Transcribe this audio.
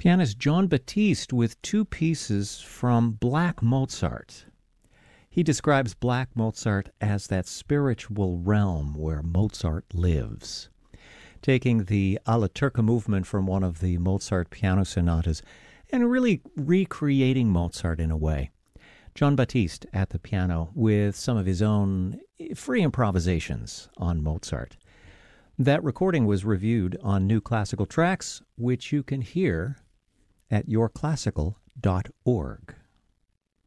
Pianist Jon Batiste with two pieces from Black Mozart. He describes Black Mozart as that spiritual realm where Mozart lives, taking the alla turca movement from one of the Mozart piano sonatas and really recreating Mozart in a way. Jon Batiste at the piano with some of his own free improvisations on Mozart. That recording was reviewed on New Classical Tracks, which you can hear at yourclassical.org.